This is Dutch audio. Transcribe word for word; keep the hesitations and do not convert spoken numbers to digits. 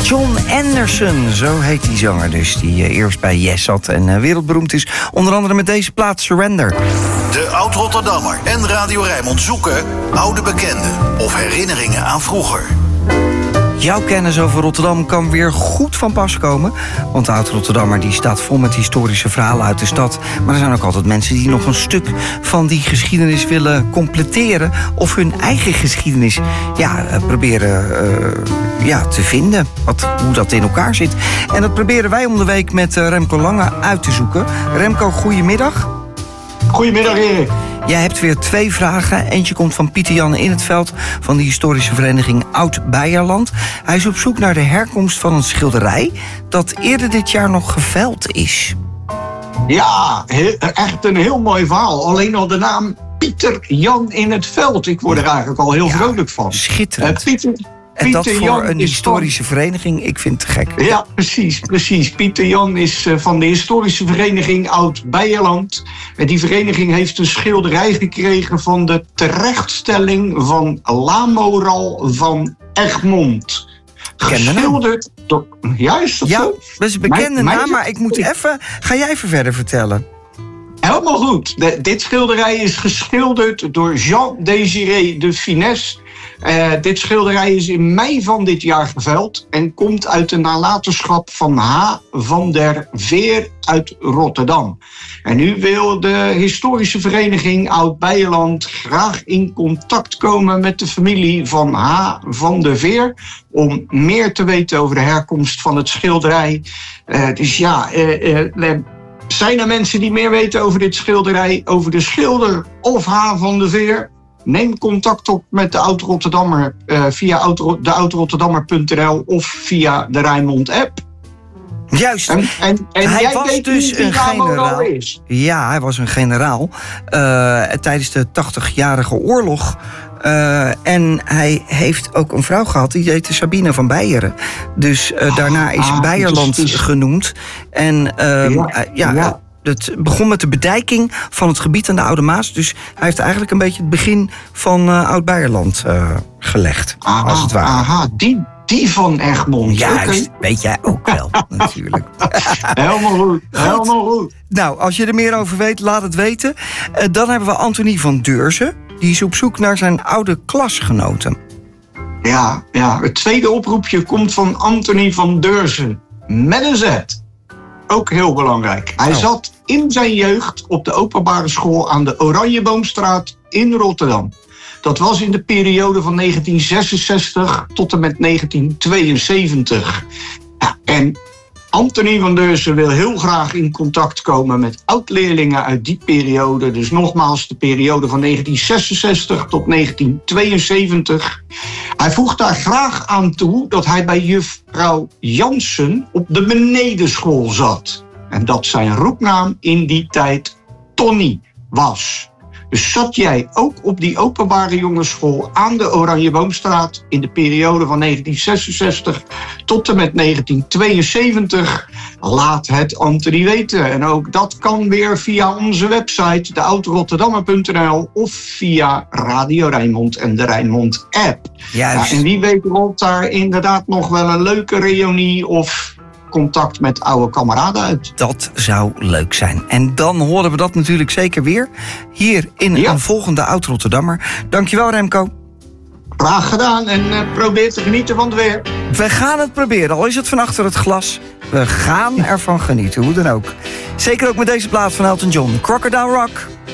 John Anderson, zo heet die zanger dus, die uh, eerst bij Yes zat en uh, wereldberoemd is. Onder andere met deze plaat Surrender. De Oud-Rotterdammer en Radio Rijnmond zoeken oude bekenden of herinneringen aan vroeger. Jouw kennis over Rotterdam kan weer goed van pas komen. Want de Oud-Rotterdammer die staat vol met historische verhalen uit de stad. Maar er zijn ook altijd mensen die nog een stuk van die geschiedenis willen completeren. Of hun eigen geschiedenis ja, proberen uh, ja, te vinden. Wat, hoe dat in elkaar zit. En dat proberen wij om de week met Remco Lange uit te zoeken. Remco, goedemiddag. Goedemiddag, Erik. Jij hebt weer twee vragen. Eentje komt van Pieter Jan in het Veld van de historische vereniging Oud-Beierland. Hij is op zoek naar de herkomst van een schilderij dat eerder dit jaar nog geveild is. Ja, he- echt een heel mooi verhaal. Alleen al de naam Pieter Jan in het Veld. Ik word er eigenlijk al heel Ja, vrolijk van. Schitterend. Uh, Pieter, En dat Pieter voor Jan een is historische vereniging, ik vind het te gek. Ja, precies, precies. Pieter Jan is uh, van de historische vereniging Oud-Beierland. En die vereniging heeft een schilderij gekregen van de terechtstelling van Lamoral van Egmond. Geschilderd door... Ja, is dat Ja, zo? dat is een bekende Mijn- mijn- naam, maar ik moet even... Ga jij even verder vertellen? Helemaal goed. De, dit schilderij is geschilderd door Jean-Désiré de Finesse. Uh, dit schilderij is in mei van dit jaar geveild en komt uit de nalatenschap van H. van der Veer uit Rotterdam. En nu wil de historische vereniging Oud-Beierland graag in contact komen met de familie van H. van der Veer om meer te weten over de herkomst van het schilderij. Uh, dus ja... Uh, uh, Zijn er mensen die meer weten over dit schilderij, over de schilder of H. van der Veer? Neem contact op met de Oud-Rotterdammer uh, via oud, de oud-rotterdammer punt n l of via de Rijnmond app. Juist. En, en, en Hij jij was weet dus niet wie een Lamoral generaal. is. Ja, hij was een generaal uh, tijdens de tachtigjarige oorlog. Uh, en hij heeft ook een vrouw gehad, die heette Sabine van Beieren. Dus uh, daarna is ah, Beierland dus, dus... genoemd. En uh, ja, uh, ja, ja. Het begon met de bedijking van het gebied aan de Oude Maas. Dus hij heeft eigenlijk een beetje het begin van uh, Oud-Beierland uh, gelegd, aha, als het ware. Aha, die, die van Egmond. Juist, okay. Weet jij ook wel, natuurlijk. Helemaal goed, helemaal goed. Nou, als je er meer over weet, laat het weten. Uh, dan hebben we Anthony van Deurzen. Die is op zoek naar zijn oude klasgenoten. Ja, ja, het tweede oproepje komt van Anthony van Deurzen. Met een Z. Ook heel belangrijk. Hij oh. zat in zijn jeugd op de openbare school aan de Oranjeboomstraat in Rotterdam. Dat was in de periode van negentien zesenzestig tot en met negentien tweeënzeventig. Ja, en Anthony van Deurzen wil heel graag in contact komen met oud-leerlingen uit die periode. Dus nogmaals de periode van negentien zesenzestig tot negentien tweeënzeventig. Hij voegt daar graag aan toe dat hij bij juffrouw Jansen op de benedenschool zat. En dat zijn roepnaam in die tijd Tony was. Dus zat jij ook op die openbare jongensschool aan de Oranjeboomstraat in de periode van negentien zesenzestig tot en met negentien tweeënzeventig? Laat het Anthony weten. En ook dat kan weer via onze website, de oud rotterdammer punt n l of via Radio Rijnmond en de Rijnmond app. Juist. Ja, en wie weet rolt daar inderdaad nog wel een leuke reunie of contact met oude kameraden uit. Dat zou leuk zijn. En dan horen we dat natuurlijk zeker weer hier in ja. een volgende Oud-Rotterdammer. Dankjewel, Remco. Graag gedaan en uh, probeer te genieten van het weer. We gaan het proberen, al is het van achter het glas. We gaan ervan genieten, hoe dan ook. Zeker ook met deze plaat van Elton John, Crocodile Rock.